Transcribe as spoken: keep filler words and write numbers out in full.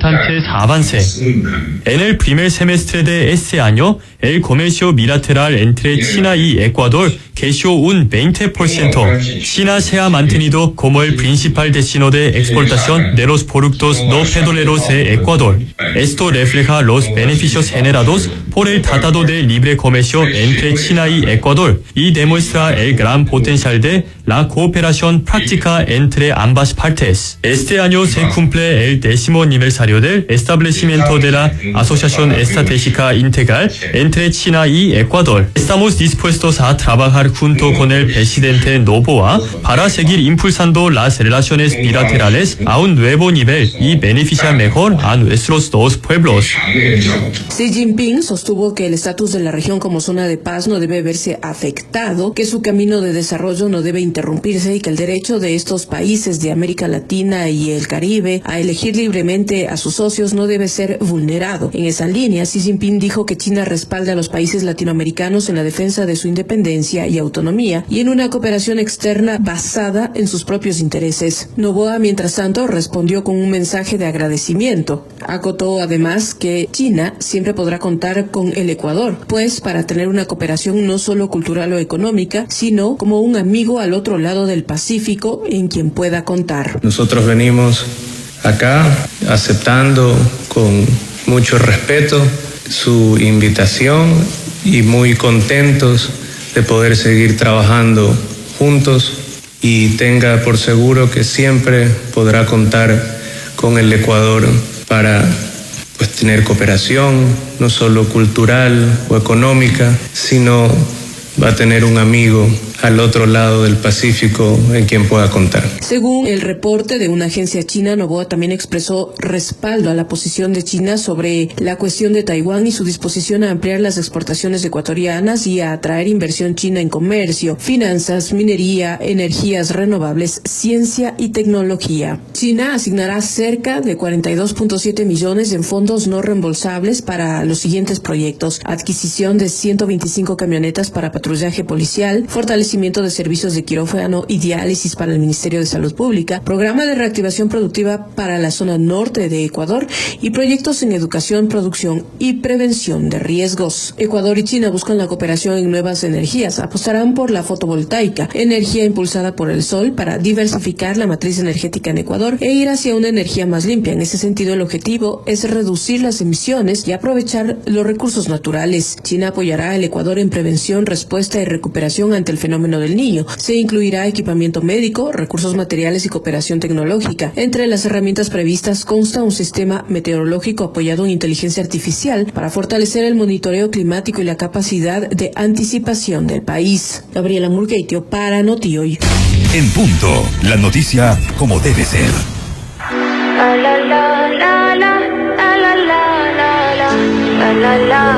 importante avance. En el primer semestre de este año, el comercio bilateral entre China y Ecuador creció un veinte por ciento. China se ha mantenido como el principal destino de exportación de los productos no petroleros de Ecuador. Esto refleja los beneficios generados por el Tratado de Libre Comercio entre China y Ecuador y demuestra el gran potencial de la cooperación práctica entre ambas partes. Este año se cumple el décimo aniversario del establecimiento de la Asociación Estratégica Integral entre China y Ecuador. Estamos dispuestos a trabajar junto con el presidente Noboa para seguir impulsando las relaciones bilaterales a un nuevo nivel y beneficiar mejor a nuestros dos pueblos. Xi Jinping sostuvo que el estatus de la región como zona de paz no debe verse afectado, que su camino de desarrollo no debe interrumpirse y que el derecho de estos países de América Latina y el Caribe a elegir libremente a sus socios no debe ser vulnerado. En esa línea, Xi Jinping dijo que China respalda a los países latinoamericanos en la defensa de su independencia y autonomía y en una cooperación externa basada en sus propios intereses. Noboa, mientras tanto, respondió con un mensaje de agradecimiento. Acotó además que China siempre podrá contar con el Ecuador, pues para tener una cooperación no solo cultural o económica, sino como un amigo al otro lado del Pacífico en quien pueda contar. Nosotros venimos acá aceptando con mucho respeto su invitación y muy contentos de poder seguir trabajando juntos, y tenga por seguro que siempre podrá contar con el Ecuador para pues tener cooperación no solo cultural o económica, sino va a tener un amigo al otro lado del Pacífico en quien pueda contar. Según el reporte de una agencia china, Noboa también expresó respaldo a la posición de China sobre la cuestión de Taiwán y su disposición a ampliar las exportaciones ecuatorianas y a atraer inversión china en comercio, finanzas, minería, energías renovables, ciencia y tecnología. China asignará cerca de cuarenta y dos punto siete millones en fondos no reembolsables para los siguientes proyectos: adquisición de ciento veinticinco camionetas para patrullaje policial, fortalecimiento de servicios de quirófano y diálisis para el Ministerio de Salud Pública, programa de reactivación productiva para la zona norte de Ecuador y proyectos en educación, producción y prevención de riesgos. Ecuador y China buscan la cooperación en nuevas energías, apostarán por la fotovoltaica, energía impulsada por el sol, para diversificar la matriz energética en Ecuador e ir hacia una energía más limpia. En ese sentido, el objetivo es reducir las emisiones y aprovechar los recursos naturales. China apoyará al Ecuador en prevención, respuesta y recuperación ante el fenómeno del Niño. Se incluirá equipamiento médico, recursos materiales y cooperación tecnológica. Entre las herramientas previstas consta un sistema meteorológico apoyado en inteligencia artificial para fortalecer el monitoreo climático y la capacidad de anticipación del país. Gabriela Murgueitio para Notioy. En punto, la noticia como debe ser. La, la, la, la, la, la, la, la, la, la, la.